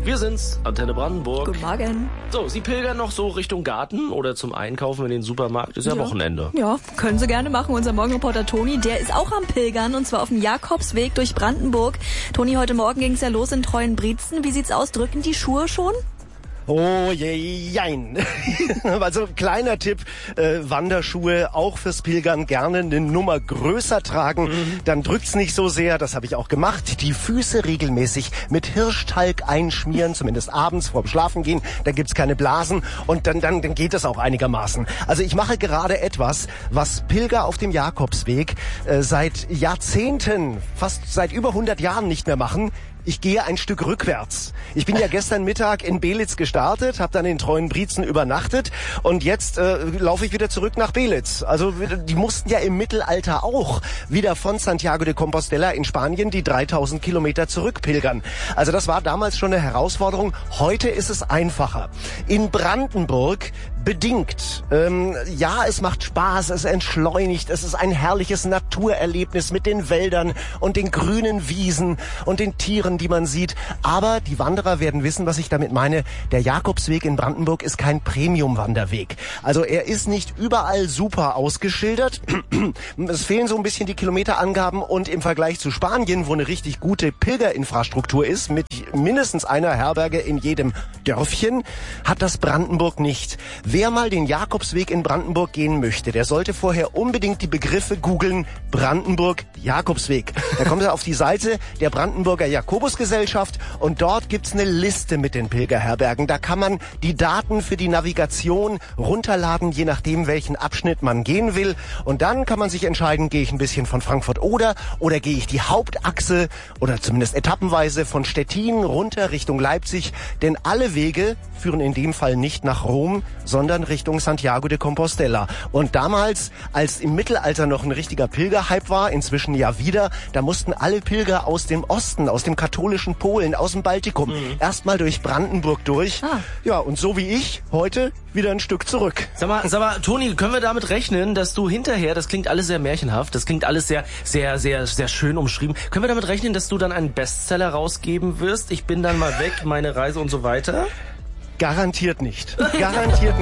Wir sind's, Antenne Brandenburg. Guten Morgen. So, Sie pilgern noch so Richtung Garten oder zum Einkaufen in den Supermarkt? Ist ja Wochenende. Ja, können Sie gerne machen. Unser Morgenreporter Toni, der ist auch am Pilgern und zwar auf dem Jakobsweg durch Brandenburg. Toni, heute Morgen ging's ja los in Treuenbrietzen. Wie sieht's aus? Drücken die Schuhe schon? Oh, jein. Also kleiner Tipp, Wanderschuhe auch fürs Pilgern gerne eine Nummer größer tragen, dann drückt's nicht so sehr, das habe ich auch gemacht. Die Füße regelmäßig mit Hirschtalg einschmieren, zumindest abends vorm Schlafengehen, da gibt's keine Blasen und dann geht es auch einigermaßen. Also ich mache gerade etwas, was Pilger auf dem Jakobsweg seit Jahrzehnten, fast seit über 100 Jahren nicht mehr machen. Ich gehe ein Stück rückwärts. Ich bin ja gestern Mittag in Belitz gestartet, habe dann in Treuenbrietzen übernachtet und jetzt laufe ich wieder zurück nach Belitz. Also die mussten ja im Mittelalter auch wieder von Santiago de Compostela in Spanien die 3000 Kilometer zurückpilgern. Also das war damals schon eine Herausforderung. Heute ist es einfacher. In Brandenburg bedingt. Ja, es macht Spaß, es entschleunigt, es ist ein herrliches Naturerlebnis mit den Wäldern und den grünen Wiesen und den Tieren, die man sieht. Aber die Wanderer werden wissen, was ich damit meine. Der Jakobsweg in Brandenburg ist kein Premium-Wanderweg. Also er ist nicht überall super ausgeschildert. Es fehlen so ein bisschen die Kilometerangaben und im Vergleich zu Spanien, wo eine richtig gute Pilgerinfrastruktur ist, mit mindestens einer Herberge in jedem Dörfchen, hat das Brandenburg nicht. Wer mal den Jakobsweg in Brandenburg gehen möchte, der sollte vorher unbedingt die Begriffe googeln, Brandenburg, Jakobsweg. Da kommt er auf die Seite der Brandenburger Jakobusgesellschaft und dort gibt's eine Liste mit den Pilgerherbergen. Da kann man die Daten für die Navigation runterladen, je nachdem, welchen Abschnitt man gehen will. Und dann kann man sich entscheiden, gehe ich ein bisschen von Frankfurt oder gehe ich die Hauptachse oder zumindest etappenweise von Stettin runter Richtung Leipzig. Denn alle Wege führen in dem Fall nicht nach Rom, sondern Richtung Santiago de Compostela. Und damals, als im Mittelalter noch ein richtiger Pilgerhype war, inzwischen ja wieder, da mussten alle Pilger aus dem Osten, aus dem katholischen Polen, aus dem Baltikum, erstmal durch Brandenburg durch. Ja, und so wie ich, heute wieder ein Stück zurück. Sag mal, Toni, können wir damit rechnen, dass du hinterher, das klingt alles sehr märchenhaft, das klingt alles sehr, sehr, sehr, sehr schön umschrieben, können wir damit rechnen, dass du dann einen Bestseller rausgeben wirst? Ich bin dann mal weg, meine Reise und so weiter? Garantiert nicht. Garantiert nicht.